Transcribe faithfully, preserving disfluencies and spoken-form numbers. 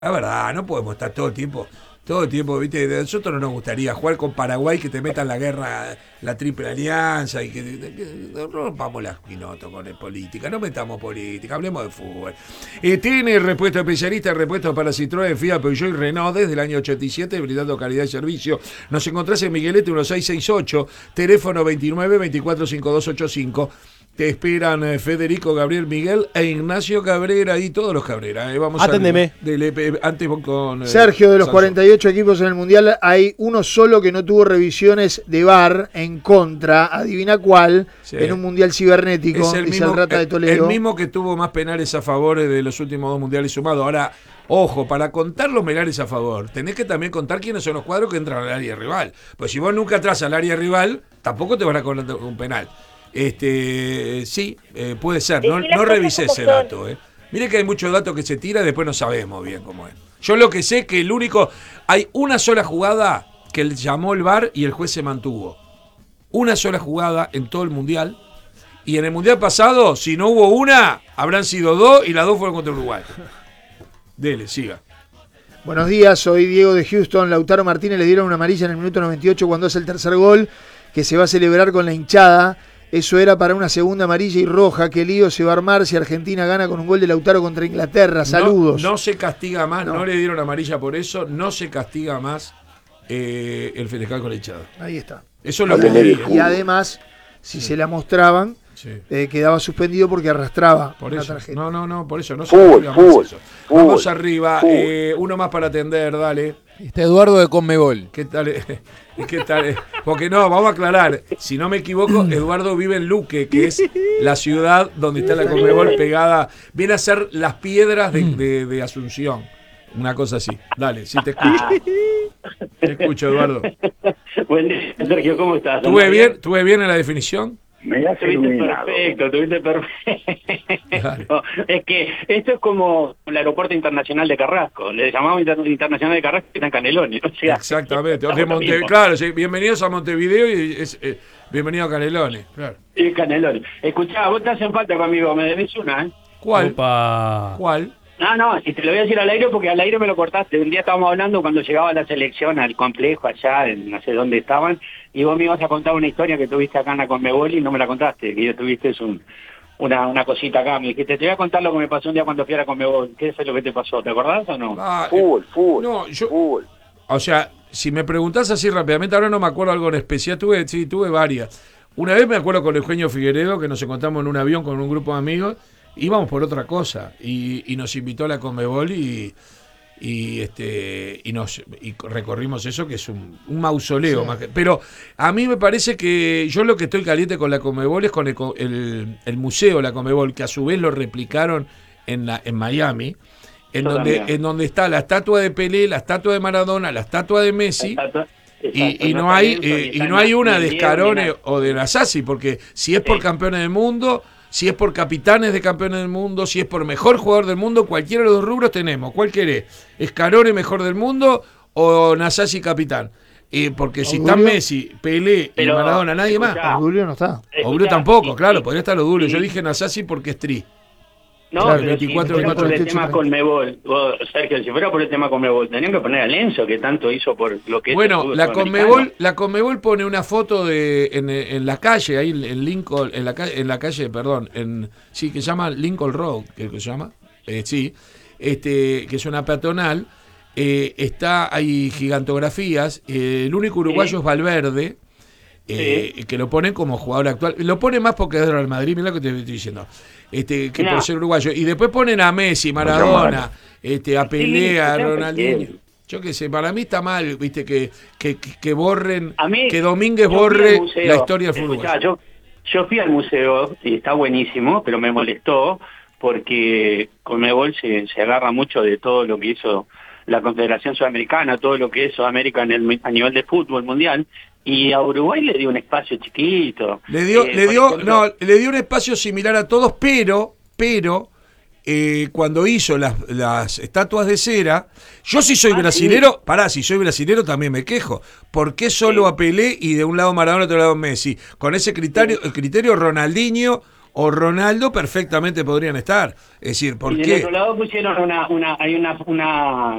La verdad, no podemos estar todo el tiempo, todo el tiempo, viste, a nosotros no nos gustaría jugar con Paraguay, que te metan la guerra, la triple alianza, y que, que no rompamos las quinotos con el política, no metamos política, hablemos de fútbol. Eh, tiene repuesto especialista, repuesto para Citroën, Fiat, Peugeot y Renault desde el año ochenta y siete, brindando calidad y servicio. Nos encontrás en Miguelete dieciséis sesenta y ocho, teléfono veintinueve veinticuatro cincuenta y dos ochenta y cinco. Te esperan eh, Federico, Gabriel, Miguel e Ignacio Cabrera y todos los Cabrera. Eh, vamos Aténdeme. A, del, eh, antes con, eh, Sergio, de los Sanso. cuarenta y ocho equipos en el Mundial, hay uno solo que no tuvo revisiones de V A R en contra. Adivina cuál, Sí. en un Mundial cibernético, Es el dice mismo, el Rata de el, Toledo. el mismo que tuvo más penales a favor de los últimos dos mundiales sumados. Ahora, ojo, para contar los penales a favor, tenés que también contar quiénes son los cuadros que entran al área rival. Pues si vos nunca entras al área rival, tampoco te van a cobrar un penal. Este, sí, eh, puede ser. No, no revisé ese dato. Eh. Mire que hay muchos datos que se tira y después no sabemos bien cómo es. Yo lo que sé es que el único, hay una sola jugada que él llamó el V A R y el juez se mantuvo. Una sola jugada en todo el mundial. Y en el mundial pasado, si no hubo una, habrán sido dos y las dos fueron contra Uruguay. Dele, siga. Buenos días, soy Diego de Houston. Lautaro Martínez le dieron una amarilla en el minuto noventa y ocho cuando hace el tercer gol, que se va a celebrar con la hinchada. Eso era para una segunda amarilla y roja. Qué lío se va a armar si Argentina gana con un gol de Lautaro contra Inglaterra. Saludos. No, no se castiga más, no. No. le dieron amarilla por eso, no se castiga más eh, el festejar con la hinchada. Ahí está. Eso es lo que leí. Y además, si se la mostraban, Sí. eh, quedaba suspendido porque arrastraba Por una eso. tarjeta. No, no, no, por eso no se Fútbol, castiga fútbol, más eso. fútbol, Vamos arriba, fútbol. eh, uno más para atender, dale. Está Eduardo de Conmebol. ¿Qué tal? eh? ¿Qué tal? eh? Porque no, vamos a aclarar. Si no me equivoco, Eduardo vive en Luque, que es la ciudad donde está la Conmebol pegada. Viene a ser las piedras de, de, de Asunción. Una cosa así. Dale, sí te escucho. Te escucho, Eduardo. Buen día, Sergio, ¿cómo estás? ¿Tuve bien, ¿Tuve bien en la definición? Me has Tuviste iluminado. perfecto, tuviste perfecto. Es que esto es como el aeropuerto internacional de Carrasco. Le llamamos inter- internacional de Carrasco que está en Canelones. O sea, Exactamente. estamos De lo Monte, mismo. claro, sí, bienvenidos a Montevideo y es, eh, bienvenido a Canelones. Claro. Sí, Canelones. Escuchá, vos te hacen falta conmigo, me debes una, ¿eh? ¿Cuál? Opa. ¿Cuál? No, no, y te lo voy a decir al aire porque al aire me lo cortaste. Un día estábamos hablando cuando llegaba la selección al complejo allá, en no sé dónde estaban, y vos me ibas a contar una historia que tuviste acá en la Conmebol y no me la contaste, que yo tuviste un, una, una cosita acá. Me dijiste, te voy a contar lo que me pasó un día cuando fui a la Conmebol. ¿Qué es lo que te pasó? ¿Te acordás o no? Ah, eh, Fútbol, fútbol, No, yo- fútbol. O sea, si me preguntás así rápidamente, ahora no me acuerdo algo en especial, tuve, sí, tuve varias. Una vez me acuerdo con Eugenio Figueredo, que nos encontramos en un avión con un grupo de amigos, íbamos por otra cosa, y, y nos invitó a la Conmebol y, y este y nos y recorrimos eso, que es un, un mausoleo. Sí. Más que, pero a mí me parece que yo lo que estoy caliente con la Conmebol es con el, co- el, el museo de la Conmebol, que a su vez lo replicaron en, la, en Miami, en Yo donde, también. en donde está la estatua de Pelé, la estatua de Maradona, la estatua de Messi. Exacto, Y, exacto, y no está hay Enzo, eh, ni y está no hay ni- una ni de Diego, ni Scarone nada. o de Nasasi, porque si es por Sí. campeones del mundo, si es por capitanes de campeones del mundo, si es por mejor jugador del mundo, cualquiera de los dos rubros tenemos. ¿Cuál querés? ¿Scarone mejor del mundo o Nasasi capitán? Eh, porque si están Obulio. Messi, Pelé Pero, y Maradona, nadie más. escuchá, Julio no está. Obulio Escuchá, tampoco, y- claro, y- podría estar Odulio. Yo y- dije Nasasi porque es tri. No, Claro, pero veinticuatro, si fuera por el veintiocho, tema treinta. Conmebol, vos, Sergio, si fuera por el tema Conmebol, tenían que poner a Lenzo, que tanto hizo por lo que es el Bueno, fútbol la sudamericano. Conmebol, la Conmebol pone una foto de en, en la calle, ahí en Lincoln, en la calle, en la calle, perdón, en sí, que se llama Lincoln Road, que se llama, eh, sí, este, que es una peatonal, eh, está, hay gigantografías, eh, el único uruguayo Sí. es Valverde, eh, que lo ponen como jugador actual, lo pone más porque es del Real Madrid, mira lo que te estoy diciendo, este, que No. por ser uruguayo, y después ponen a Messi, Maradona, este, a Pelé, a Sí, Ronaldinho. cualquiera. Yo qué sé, para mí está mal, viste, que, que, que borren, A mí, que Domínguez yo fui borre al museo, la historia del fútbol. escuchá, yo, yo fui al museo y está buenísimo, pero me molestó porque Conmebol se, se agarra mucho de todo lo que hizo la Confederación Sudamericana, todo lo que es Sudamérica en el, a nivel de fútbol mundial, y a Uruguay le dio un espacio chiquito. Le dio, Eh, le por dio, ejemplo, no, le dio un espacio similar a todos, pero, pero, eh, cuando hizo las, las estatuas de cera, yo si soy Ah, brasilero, sí. pará, si soy brasilero también me quejo. ¿Por qué solo Sí. a Pelé y de un lado Maradona y de otro lado Messi? Con ese criterio, Sí. el criterio Ronaldinho o Ronaldo perfectamente podrían estar. Es decir, ¿por y del qué? otro lado pusieron una, una, hay una, una